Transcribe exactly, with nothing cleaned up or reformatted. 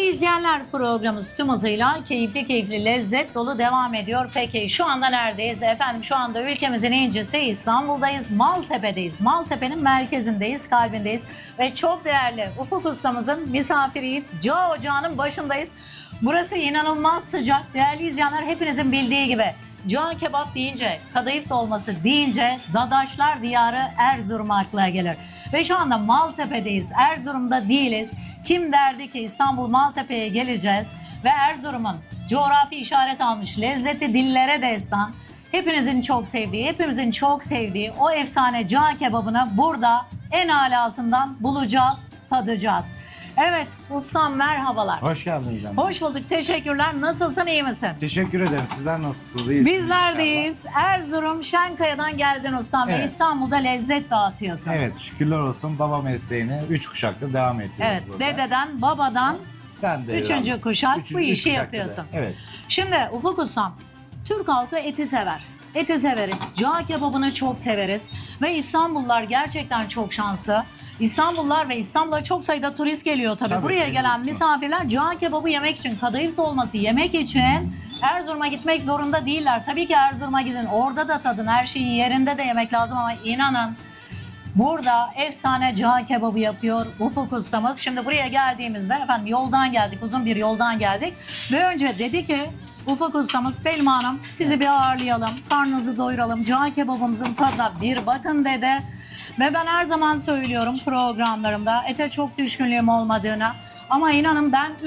Değerli izleyenler, programımız tüm hızıyla keyifli keyifli lezzet dolu devam ediyor. Peki şu anda neredeyiz? Efendim şu anda ülkemizin incisi İstanbul'dayız. Maltepe'deyiz. Maltepe'nin merkezindeyiz, kalbindeyiz. Ve çok değerli Ufuk ustamızın misafiriyiz. Ca ocağının başındayız. Burası inanılmaz sıcak. Değerli izleyenler, hepinizin bildiği gibi Ca kebap deyince, kadayıf dolması deyince Dadaşlar diyarı Erzurum akla gelir. Ve şu anda Maltepe'deyiz. Erzurum'da değiliz. Kim derdi ki İstanbul Maltepe'ye geleceğiz ve Erzurum'un coğrafi işaret almış lezzeti dillere destan, hepinizin çok sevdiği, hepimizin çok sevdiği o efsane Ca kebabını burada en alasından bulacağız, tadacağız. Evet ustam, merhabalar. Hoş geldiniz. Hanım. Hoş bulduk, teşekkürler. Nasılsın, iyi misin? Teşekkür ederim. Sizler nasılsınız? İyisiniz Bizler deyiz. Erzurum Şenkaya'dan geldin ustam ve Evet. İstanbul'da lezzet dağıtıyorsun. Evet, şükürler olsun baba mesleğini üç kuşaktır devam ettiriyoruz Evet, burada. dededen, babadan Ben de üçüncü devam- kuşak Üçüncü- bu üç işi kuşakta da. yapıyorsun. Evet. Şimdi Ufuk ustam, Türk halkı eti sever. Eti severiz. Ca kebabını çok severiz. Ve İstanbullular gerçekten çok şanslı. İstanbullular ve İstanbul'a çok sayıda turist geliyor tabii. Tabii, Buraya tabii. gelen misafirler ca kebabı yemek için, kadayıf dolması yemek için Erzurum'a gitmek zorunda değiller. Tabii ki Erzurum'a gidin. Orada da tadın. Her şeyi yerinde de yemek lazım ama inanın burada efsane ca kebabı yapıyor Ufuk ustamız. Şimdi buraya geldiğimizde efendim yoldan geldik, uzun bir yoldan geldik. Ve önce dedi ki Ufuk ustamız, Pelma Hanım sizi bir ağırlayalım, karnınızı doyuralım, ca kebabımızın tadına bir bakın dedi. Ve ben her zaman söylüyorum programlarımda ete çok düşkünlüğüm olmadığını, ama inanın ben